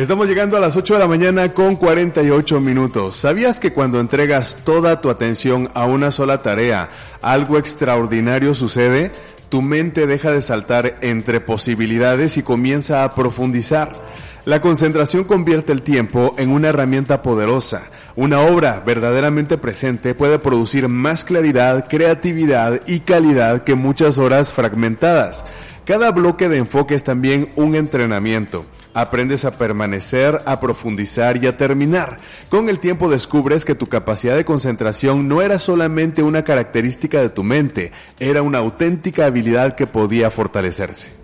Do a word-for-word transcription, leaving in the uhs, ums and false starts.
Estamos llegando a las ocho de la mañana con cuarenta y ocho minutos. ¿Sabías que cuando entregas toda tu atención a una sola tarea, algo extraordinario sucede? Tu mente deja de saltar entre posibilidades y comienza a profundizar. La concentración convierte el tiempo en una herramienta poderosa. Una obra verdaderamente presente puede producir más claridad, creatividad y calidad que muchas horas fragmentadas. Cada bloque de enfoque es también un entrenamiento. Aprendes a permanecer, a profundizar y a terminar. Con el tiempo descubres que tu capacidad de concentración no era solamente una característica de tu mente, era una auténtica habilidad que podía fortalecerse.